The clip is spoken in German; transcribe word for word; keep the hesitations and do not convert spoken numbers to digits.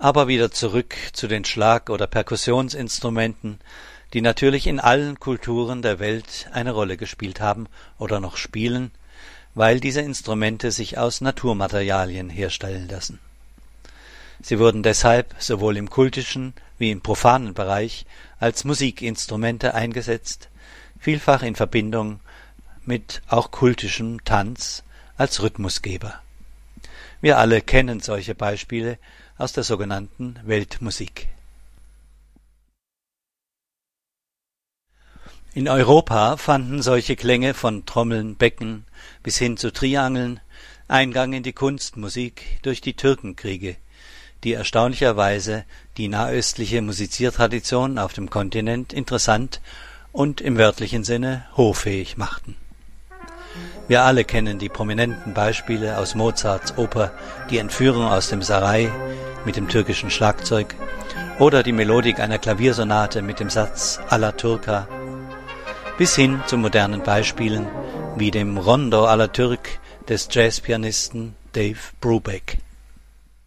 Aber wieder zurück zu den Schlag- oder Perkussionsinstrumenten, die natürlich in allen Kulturen der Welt eine Rolle gespielt haben oder noch spielen, weil diese Instrumente sich aus Naturmaterialien herstellen lassen. Sie wurden deshalb sowohl im kultischen wie im profanen Bereich als Musikinstrumente eingesetzt, vielfach in Verbindung mit auch kultischem Tanz als Rhythmusgeber. Wir alle kennen solche Beispiele aus der sogenannten Weltmusik. In Europa fanden solche Klänge von Trommeln, Becken bis hin zu Triangeln Eingang in die Kunstmusik durch die Türkenkriege, die erstaunlicherweise die nahöstliche Musiziertradition auf dem Kontinent interessant und im wörtlichen Sinne hoffähig machten. Wir alle kennen die prominenten Beispiele aus Mozarts Oper Die Entführung aus dem Sarai mit dem türkischen Schlagzeug oder die Melodik einer Klaviersonate mit dem Satz alla Turca, bis hin zu modernen Beispielen wie dem Rondo alla Turk des Jazzpianisten Dave Brubeck.